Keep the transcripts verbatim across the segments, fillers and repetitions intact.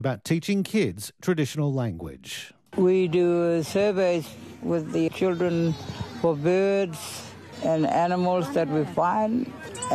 about teaching kids traditional language. We do surveys with the children for birds and animals that we find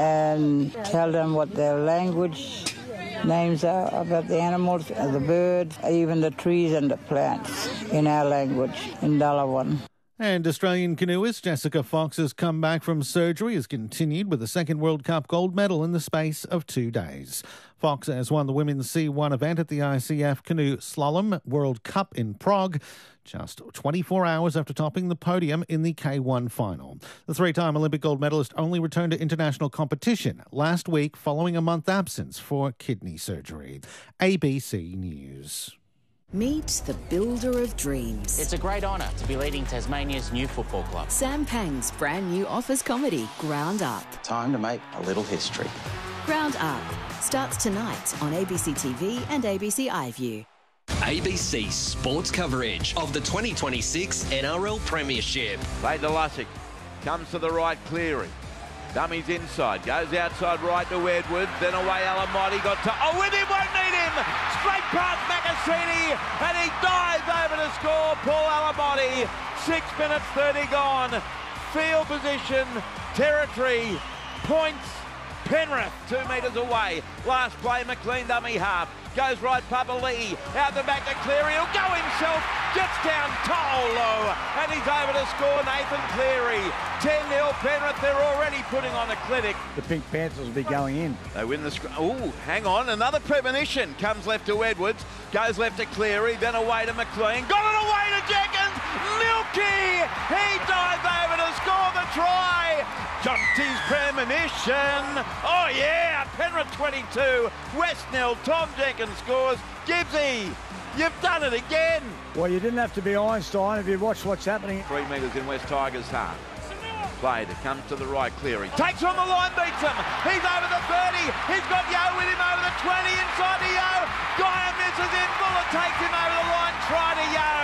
and tell them what their language names are about the animals, the birds, even the trees and the plants in our language, in Dalawan. And Australian canoeist Jessica Fox's comeback from surgery has continued with a second World Cup gold medal in the space of two days. Fox has won the women's C one event at the I C F Canoe Slalom World Cup in Prague, just twenty-four hours after topping the podium in the K one final. The three-time Olympic gold medalist only returned to international competition last week following a month absence for kidney surgery. A B C News. Meet the builder of dreams. It's a great honour to be leading Tasmania's new football club. Sam Pang's brand new office comedy, Ground Up. Time to make a little history. Ground Up starts tonight on A B C T V and A B C iView. A B C sports coverage of the twenty twenty-six N R L Premiership. Played to Lussick, comes to the right, Cleary. Dummies inside, goes outside right to Edwards, then away Alamotti, got to, oh, with him, won't need him! Straight past Macassini, and he dives over to score, Paul Alamotti. Six minutes thirty gone. Field position, territory, points, Penrith, two metres away. Last play, McLean dummy half. Goes right, Papali'i, out the back to Cleary. He'll go himself, gets down Tolo, and he's over to score Nathan Cleary. ten nil Penrith, they're already putting on a clinic. The Pink Panthers will be going in. They win the scrum. Oh, hang on, another premonition. Comes left to Edwards, goes left to Cleary, then away to McLean. Got it away to Jenkins. Milky, he dives over to score the try. Jonty's premonition. Oh yeah, Penrith twenty-two, West nil, Tom Jenkins scores. Gibbsy, you've done it again. Well, you didn't have to be Einstein if you watched what's happening. Three metres in West Tigers' half. Played, it comes to the right, Cleary. Takes on the line, beats him. He's over the thirty. He's got Yo with him over the twenty. Inside to Yo. Guy misses in. Buller takes him over the line. Try to Yo.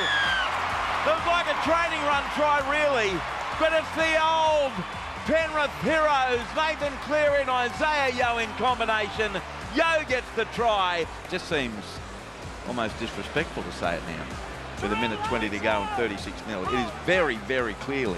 It was like a training run try, really. But it's the old Penrith heroes, Nathan Cleary and Isaiah Yo in combination. Yo gets the try. Just seems almost disrespectful to say it now. With a minute twenty to go and thirty-six nil. It is very, very clearly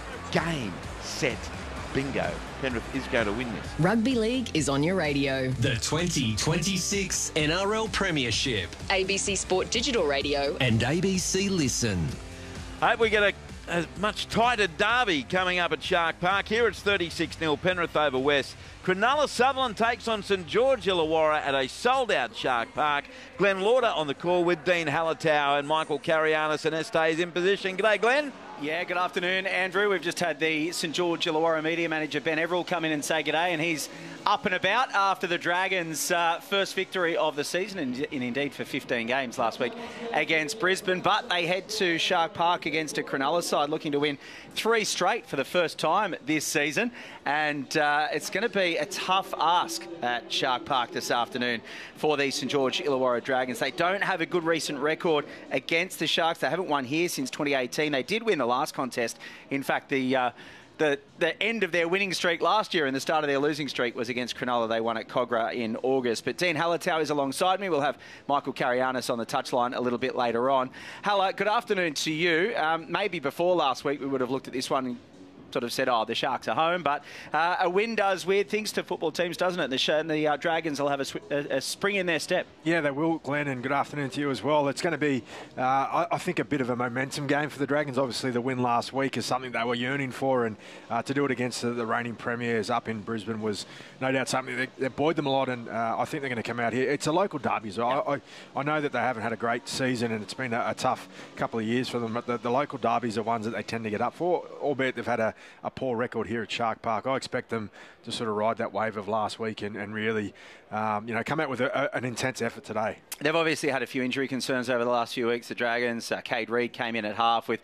game, set, bingo. Penrith is going to win this. Rugby League is on your radio. The twenty twenty-six N R L Premiership. A B C Sport Digital Radio. And A B C Listen. Hope we get a A much tighter derby coming up at Shark Park. Here it's thirty-six nil Penrith over West. Cronulla Sutherland takes on St George Illawarra at a sold-out Shark Park. Glenn Lauder on the call with Dean Hallertau and Michael Carianis and Estes in position. G'day, Glenn. Yeah, good afternoon, Andrew. We've just had the St George Illawarra media manager, Ben Everill, come in and say g'day, and he's up and about after the Dragons' uh, first victory of the season, and, and indeed for fifteen games last week against Brisbane. But they head to Shark Park against a Cronulla side looking to win three straight for the first time this season, and uh, it's going to be a tough ask at Shark Park this afternoon for the St George Illawarra Dragons. They don't have a good recent record against the Sharks. They haven't won here since twenty eighteen. They did win the last contest. In fact, the uh, the the end of their winning streak last year and the start of their losing streak was against Cronulla. They won at Cogra in August. But Dean Hallertau is alongside me. We'll have Michael Carianis on the touchline a little bit later on. Haller, good afternoon to you. Um, maybe before last week we would have looked at this one and sort of said, oh, the Sharks are home, but uh, a win does weird things to football teams, doesn't it? The, sh- the uh, Dragons will have a, sw- a, a spring in their step. Yeah, they will, Glenn, and good afternoon to you as well. It's going to be, uh, I, I think, a bit of a momentum game for the Dragons. Obviously, the win last week is something they were yearning for, and uh, to do it against the, the reigning premiers up in Brisbane was no doubt something that, that buoyed them a lot, and uh, I think they're going to come out here. It's a local derby, so I, I, I know that they haven't had a great season, and it's been a, a tough couple of years for them, but the, the local derbies are ones that they tend to get up for, albeit they've had a, a poor record here at Shark Park. I expect them to sort of ride that wave of last week and, and really, um, you know, come out with a, a, an intense effort today. They've obviously had a few injury concerns over the last few weeks. The Dragons, uh, Cade Reed came in at half with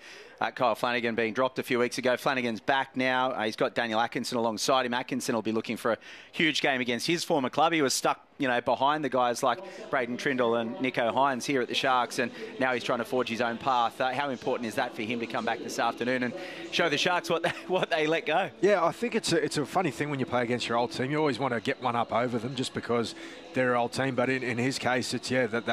uh, Kyle Flanagan being dropped a few weeks ago. Flanagan's back now. Uh, he's got Daniel Atkinson alongside him. Atkinson will be looking for a huge game against his former club. He was stuck, you know, behind the guys like Braden Trindle and Nico Hines here at the Sharks, and now he's trying to forge his own path. Uh, how important is that for him to come back this afternoon and show the Sharks what they, what they let go? Yeah, I think it's a, it's a funny thing when you play against your old team. You always want to get one up over them just because they're an old team. But in, in his case, it's, yeah, that